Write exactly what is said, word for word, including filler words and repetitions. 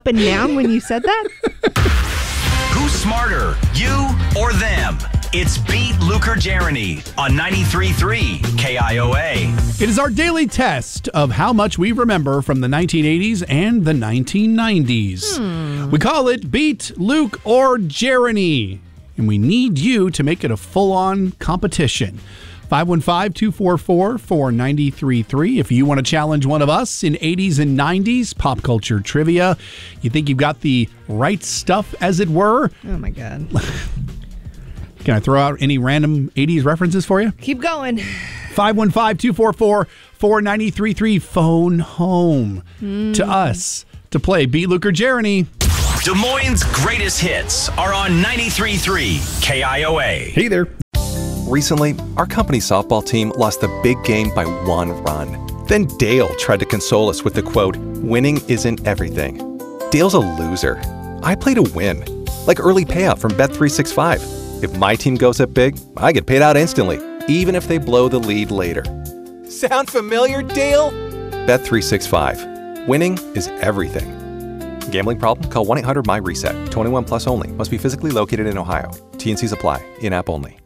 and down when you said that? Who's smarter, you or them? It's Beat Luker Jeremy on ninety-three point three K I O A. It is our daily test of how much we remember from the nineteen eighties and the nineteen nineties. Hmm. We call it Beat Luke or Jeremy, and we need you to make it a full-on competition. five one five, two four four, four nine three three. If you want to challenge one of us in eighties and nineties pop culture trivia, you think you've got the right stuff, as it were. Oh, my God. Can I throw out any random eighties references for you? Keep going. five one five, two four four, four nine three three. Phone home mm. to us to play Beat Luke or Jeremy. Des Moines' greatest hits are on ninety-three point three K I O A. Hey there. Recently, our company softball team lost the big game by one run. Then Dale tried to console us with the quote, "Winning isn't everything." Dale's a loser. I play to win, like early payout from Bet three sixty-five. If my team goes up big, I get paid out instantly, even if they blow the lead later. Sound familiar, Dale? Bet three sixty-five. Winning is everything. Gambling problem? Call one eight hundred M Y RESET. twenty-one plus only. Must be physically located in Ohio. T and Cs apply. In-app only.